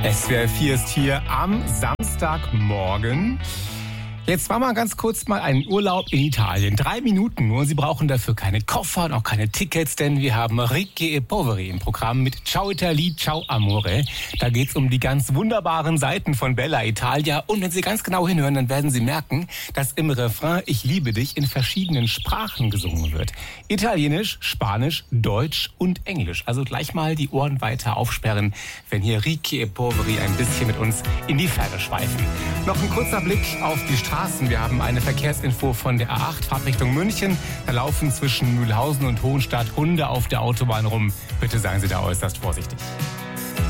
SWR 4 ist hier am Samstagmorgen. Jetzt machen wir ganz kurz mal einen Urlaub in Italien. 3 Minuten nur. Sie brauchen dafür keine Koffer und auch keine Tickets, denn wir haben Ricchi e Poveri im Programm mit Ciao Italie, Ciao Amore. Da geht's um die ganz wunderbaren Seiten von Bella Italia. Und wenn Sie ganz genau hinhören, dann werden Sie merken, dass im Refrain Ich liebe dich in verschiedenen Sprachen gesungen wird. Italienisch, Spanisch, Deutsch und Englisch. Also gleich mal die Ohren weiter aufsperren, wenn hier Ricchi e Poveri ein bisschen mit uns in die Ferne schweifen. Noch ein kurzer Blick auf die Straßen. Wir haben eine Verkehrsinfo von der A8, Fahrtrichtung München. Da laufen zwischen Mühlhausen und Hohenstadt Hunde auf der Autobahn rum. Bitte seien Sie da äußerst vorsichtig.